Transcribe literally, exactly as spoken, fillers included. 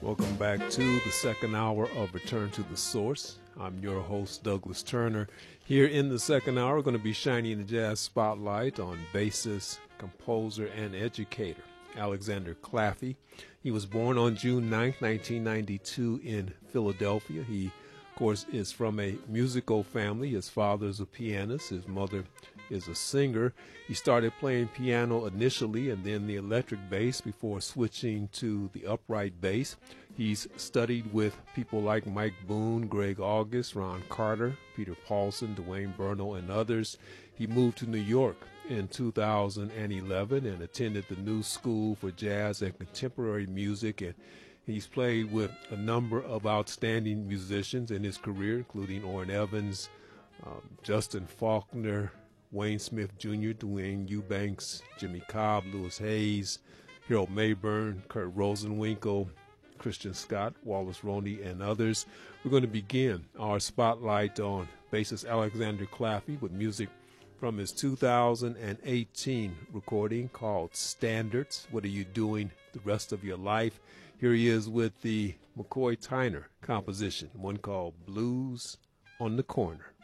Welcome back to the second hour of Return to the Source. I'm your host, Douglas Turner. Here in the second hour, we're going to be shining the jazz spotlight on bassist, composer, and educator Alexander Claffey. He was born on June ninth, nineteen ninety-two in Philadelphia. He, of course, is from a musical family. His father is a pianist. His mother is a singer. He started playing piano initially and then the electric bass before switching to the upright bass. He's studied with people like Mike Boone, Greg August, Ron Carter, Peter Paulson, Dwayne Burnell, and others. He moved to New York in two thousand eleven and attended the New School for Jazz and Contemporary Music, and he's played with a number of outstanding musicians in his career, including Orrin Evans, um, Justin Faulkner, Wayne Smith Junior, Dwayne Eubanks, Jimmy Cobb, Louis Hayes, Harold Mayburn, Kurt Rosenwinkel, Christian Scott, Wallace Roney, and others. We're going to begin our spotlight on bassist Alexander Claffey with music from his two thousand eighteen recording called Standards. What are you doing the rest of your life? Here he is with the McCoy Tyner composition, one called Blues on the Corner.